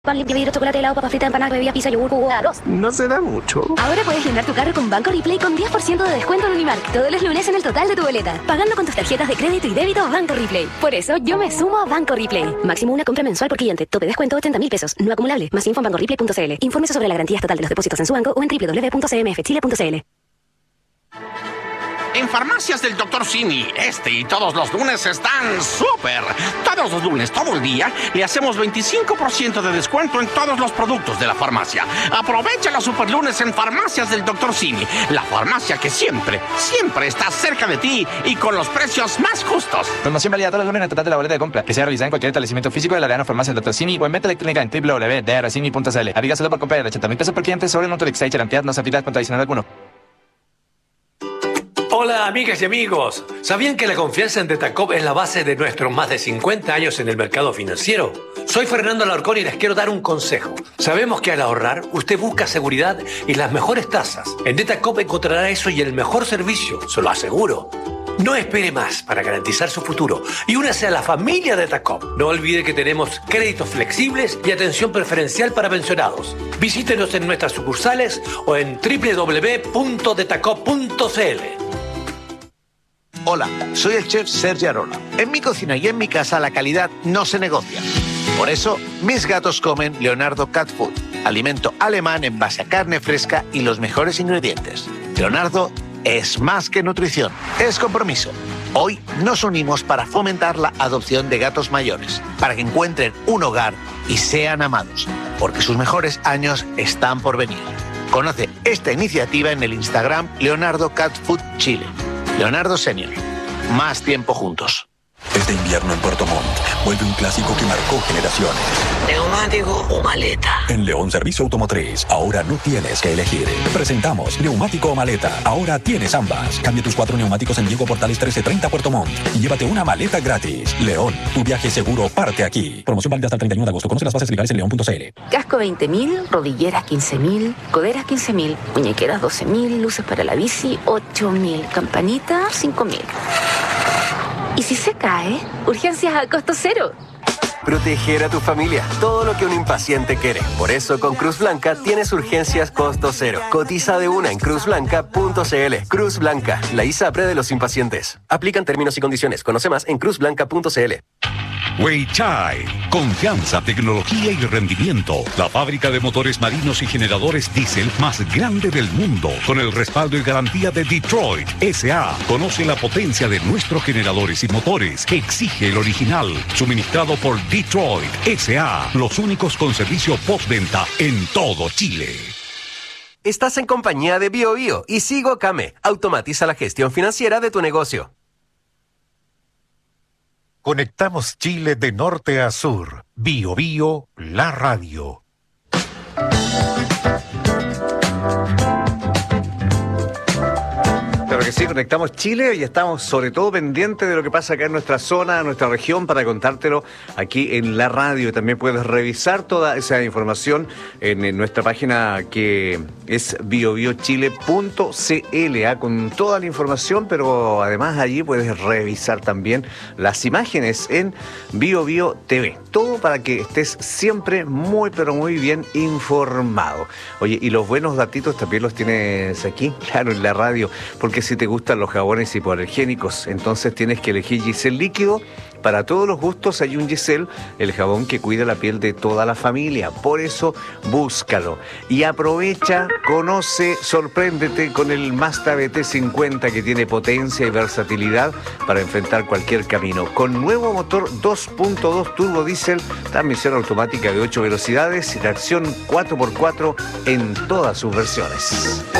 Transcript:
Pan limpio, vidrio, chocolate, helado, papa frita, empanada, bebida, pizza, yogur, jugo, arroz. No se da mucho. Ahora puedes llenar tu carro con Banco Replay con 10% de descuento en Unimark todos los lunes en el total de tu boleta, pagando con tus tarjetas de crédito y débito Banco Replay. Por eso yo me sumo a Banco Replay. Máximo una compra mensual por cliente. Tope descuento 80.000 pesos. No acumulable. Más info en bancoreplay.cl. Infórmese sobre la garantía estatal de los depósitos en su banco o en www.cmfchile.cl. En Farmacias del Dr. Simi, este y todos los lunes están súper. Todos los lunes, todo el día, le hacemos 25% de descuento en todos los productos de la farmacia. Aprovecha los super lunes en Farmacias del Dr. Simi, la farmacia que siempre, siempre está cerca de ti y con los precios más justos. Promoción válida todos los lunes en el total de la boleta de compra, que sea realizada en cualquier establecimiento físico de la Arena Farmacia del Dr. Simi o en venta electrónica en www.drcimi.cl. Aplica solo por compra de 80.000 pesos por cliente sobre Nutrix. Garantía no se aplica contra adicional alguno. Hola amigas y amigos, ¿sabían que la confianza en Detacop es la base de nuestros más de 50 años en el mercado financiero? Soy Fernando Alarcón y les quiero dar un consejo. Sabemos que al ahorrar usted busca seguridad y las mejores tasas. En Detacop encontrará eso y el mejor servicio, se lo aseguro. No espere más para garantizar su futuro y únase a la familia Detacop. No olvide que tenemos créditos flexibles y atención preferencial para pensionados. Visítenos en nuestras sucursales o en www.detacop.cl. Hola, soy el chef Sergi Arola. En mi cocina y en mi casa la calidad no se negocia. Por eso, mis gatos comen Leonardo Cat Food, alimento alemán en base a carne fresca y los mejores ingredientes. Leonardo es más que nutrición, es compromiso. Hoy nos unimos para fomentar la adopción de gatos mayores, para que encuentren un hogar y sean amados, porque sus mejores años están por venir. Conoce esta iniciativa en el Instagram Leonardo Cat Food Chile. Leonardo Senior. Más tiempo juntos. Este invierno en Puerto Montt vuelve un clásico que marcó generaciones. ¿Neumático o maleta? En León Servicio Automotriz, ahora no tienes que elegir. Presentamos neumático o maleta. Ahora tienes ambas. Cambia tus 4 neumáticos en Diego Portales 1330 Puerto Montt y llévate una maleta gratis. León, tu viaje seguro parte aquí. Promoción válida hasta el 31 de agosto. Conoce las bases legales en león.cl. Casco 20.000, rodilleras 15.000, coderas 15.000, muñequeras 12.000, luces para la bici 8.000, campanita 5.000. ¿Y si se cae? Urgencias a costo cero. Proteger a tu familia, todo lo que un impaciente quiere. Por eso con Cruz Blanca tienes urgencias costo cero. Cotiza de una en cruzblanca.cl. Cruz Blanca, la ISAPRE de los impacientes. Aplican términos y condiciones. Conoce más en cruzblanca.cl. Weichai, confianza, tecnología y rendimiento. La fábrica de motores marinos y generadores diésel más grande del mundo, con el respaldo y garantía de Detroit S.A. Conoce la potencia de nuestros generadores y motores. Exige el original, suministrado por Detroit S.A. Los únicos con servicio postventa en todo Chile. Estás en compañía de BioBio y Sigo Kame. Automatiza la gestión financiera de tu negocio. Conectamos Chile de norte a sur. BioBio, la radio. Claro que sí, conectamos Chile y estamos sobre todo pendientes de lo que pasa acá en nuestra zona, en nuestra región, para contártelo aquí en la radio. También puedes revisar toda esa información en nuestra página que es biobiochile.cl, con toda la información, pero además allí puedes revisar también las imágenes en BioBio TV. Todo para que estés siempre muy, pero muy bien informado. Oye, y los buenos datitos también los tienes aquí, claro, en la radio, porque si te gustan los jabones hipoalergénicos, entonces tienes que elegir Gisel líquido. Para todos los gustos hay un Gisel, el jabón que cuida la piel de toda la familia. Por eso, búscalo. Y aprovecha, conoce, sorpréndete con el Mazda BT50, que tiene potencia y versatilidad para enfrentar cualquier camino. Con nuevo motor 2.2 turbo diésel, transmisión automática de 8 velocidades y tracción 4x4 en todas sus versiones.